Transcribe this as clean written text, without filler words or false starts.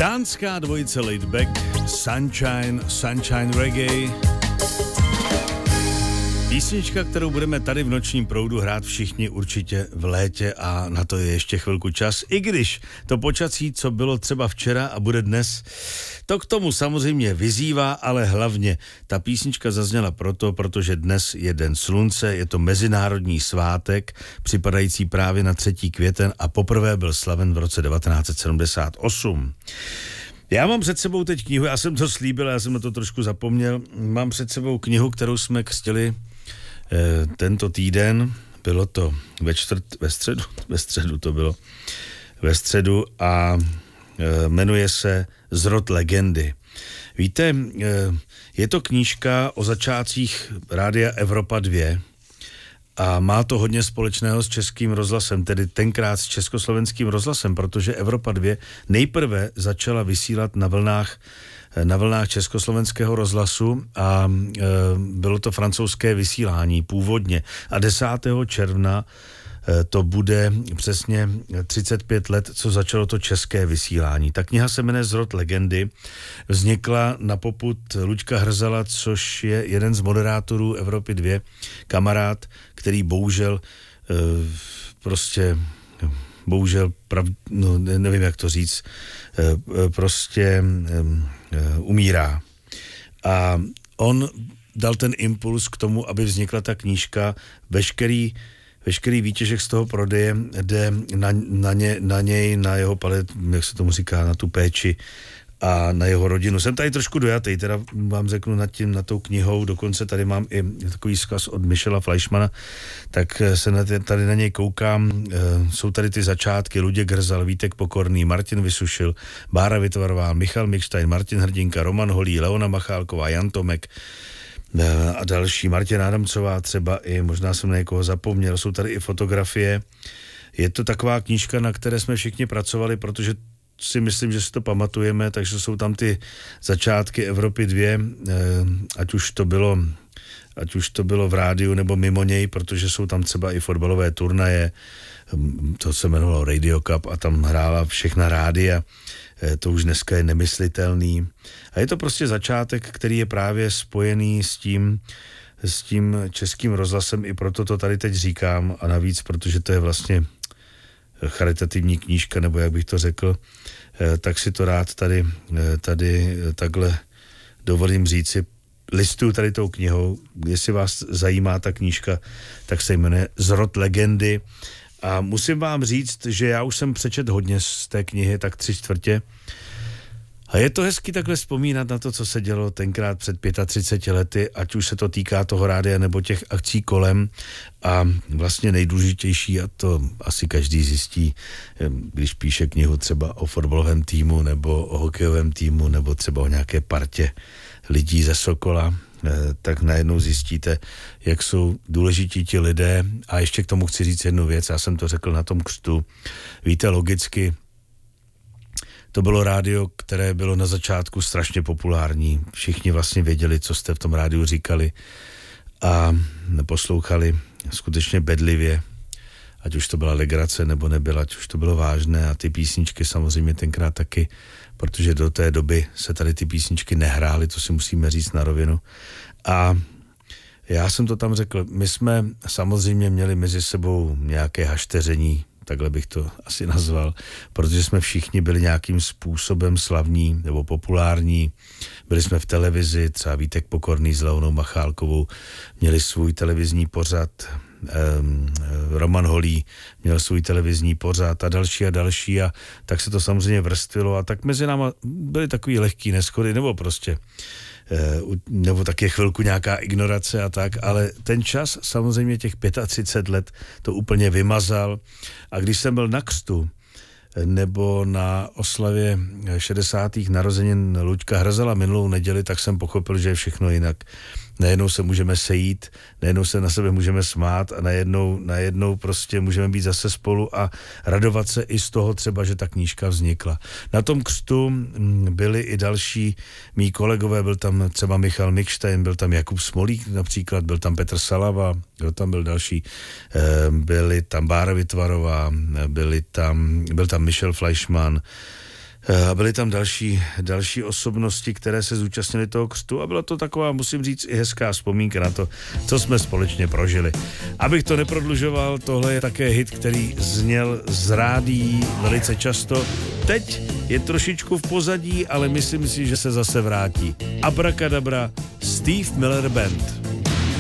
Dánská dvojice Laid Back, Sunshine Reggae. Písnička, kterou budeme tady v nočním proudu hrát všichni určitě v létě a na to je ještě chvilku čas. I když to počasí, co bylo třeba včera a bude dnes, to k tomu samozřejmě vyzývá, ale hlavně ta písnička zazněla protože dnes je Den slunce, je to mezinárodní svátek, připadající právě na 3. květen a poprvé byl slaven v roce 1978. Já mám před sebou teď knihu, já jsem to slíbil, já jsem na to trošku zapomněl, mám před sebou knihu, kterou jsme křtili tento týden, bylo to ve středu to bylo, ve středu a jmenuje se Zrod legendy. Víte, je to knížka o začátcích Rádia Evropa 2 a má to hodně společného s Českým rozhlasem, tedy tenkrát s Československým rozhlasem, protože Evropa 2 nejprve začala vysílat na vlnách Československého rozhlasu a bylo to francouzské vysílání původně. A 10. června to bude přesně 35 let, co začalo to české vysílání. Ta kniha se jmenuje Zrod legendy. Vznikla na popud Luďka Hrzala, což je jeden z moderátorů Evropy 2, kamarád, který bohužel nevím, jak to říct, umírá. A on dal ten impuls k tomu, aby vznikla ta knížka. Veškerý výtěžek z toho prodeje jde na něj, na jeho palet, jak se tomu říká, na tu péči a na jeho rodinu. Jsem tady trošku dojatý, teda vám řeknu nad tou knihou, dokonce tady mám i takový vzkaz od Michela Fleischmana, tak se tady na něj koukám, jsou tady ty začátky, Luděk Hrzal, Vítek Pokorný, Martin Vysušil, Bára Vytvarová, Michal Mikštajn, Martin Hrdinka, Roman Holý, Leona Machálková, Jan Tomek a další, Martina Adamcová třeba i, možná jsem na někoho zapomněl, jsou tady i fotografie. Je to taková knížka, na které jsme všichni pracovali, protože si myslím, že si to pamatujeme, takže jsou tam ty začátky Evropy 2, ať už to bylo v rádiu nebo mimo něj, protože jsou tam třeba i fotbalové turnaje, to se jmenovalo Radio Cup a tam hrála všechna rádia, to už dneska je nemyslitelný. A je to prostě začátek, který je právě spojený s tím Českým rozhlasem, i proto to tady teď říkám a navíc, protože to je vlastně charitativní knížka, nebo jak bych to řekl, tak si to rád tady takhle dovolím říci. Listuju tady tou knihou, jestli vás zajímá ta knížka, tak se jmenuje Zrod legendy. A musím vám říct, že já už jsem přečet hodně z té knihy, tak 3/4. A je to hezky takhle vzpomínat na to, co se dělo tenkrát před 35 lety, ať už se to týká toho rádia nebo těch akcí kolem. A vlastně nejdůležitější, a to asi každý zjistí, když píše knihu třeba o fotbalovém týmu nebo o hokejovém týmu nebo třeba o nějaké partě lidí ze Sokola, tak najednou zjistíte, jak jsou důležití ti lidé. A ještě k tomu chci říct jednu věc, já jsem to řekl na tom křtu. Víte, logicky, to bylo rádio, které bylo na začátku strašně populární. Všichni vlastně věděli, co jste v tom rádiu říkali a poslouchali skutečně bedlivě, ať už to byla legrace nebo nebyla, ať už to bylo vážné a ty písničky samozřejmě tenkrát taky, protože do té doby se tady ty písničky nehrály, to si musíme říct na rovinu. A já jsem to tam řekl, my jsme samozřejmě měli mezi sebou nějaké hašteření, takhle bych to asi nazval, protože jsme všichni byli nějakým způsobem slavní nebo populární. Byli jsme v televizi, třeba Vítek Pokorný s Leonou Machálkovou měli svůj televizní pořad, Roman Holý měl svůj televizní pořad a další a tak se to samozřejmě vrstvilo a tak mezi náma byly takový lehký neshody nebo prostě nebo taky chvilku nějaká ignorace a tak, ale ten čas samozřejmě těch 35 let to úplně vymazal a když jsem byl na křtu nebo na oslavě 60. narozenin Luďka Hrzala minulou neděli, tak jsem pochopil, že je všechno jinak. Najednou se můžeme sejít, najednou se na sebe můžeme smát a najednou prostě můžeme být zase spolu a radovat se i z toho třeba, že ta knížka vznikla. Na tom křtu byli i další mý kolegové, byl tam třeba Michal Mikštajn, byl tam Jakub Smolík například, byl tam Petr Salava, kdo tam byl další, byli tam Bára Vytvarová, byl tam Michel Fleischmann, A byly tam další osobnosti, které se zúčastnily toho křtu a byla to taková, musím říct, i hezká vzpomínka na to, co jsme společně prožili. Abych to neprodlužoval, tohle je také hit, který zněl z rádií velice často. Teď je trošičku v pozadí, ale myslím si, že se zase vrátí. Abracadabra, Steve Miller Band.